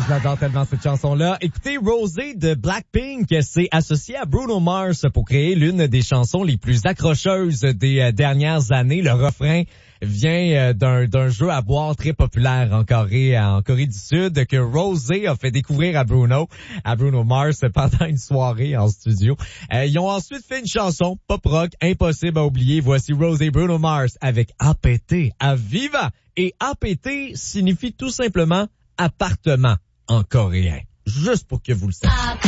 je l'adore tellement cette chanson-là. Écoutez, Rosé de Blackpink s'est associé à Bruno Mars pour créer l'une des chansons les plus accrocheuses des dernières années. Le refrain vient d'un jeu à boire très populaire en Corée du Sud que Rosé a fait découvrir à Bruno Mars pendant une soirée en studio. Ils ont ensuite fait une chanson pop rock impossible à oublier. Voici Rosé Bruno Mars avec APT à Viva. Et APT signifie tout simplement appartement en coréen. Juste pour que vous le sachiez.